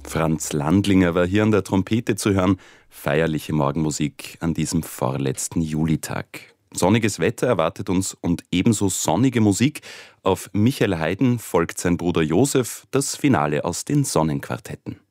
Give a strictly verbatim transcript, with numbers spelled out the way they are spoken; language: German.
Franz Landlinger war hier an der Trompete zu hören. Feierliche Morgenmusik an diesem vorletzten Julitag. Sonniges Wetter erwartet uns und ebenso sonnige Musik. Auf Michael Haydn folgt sein Bruder Josef, das Finale aus den Sonnenquartetten.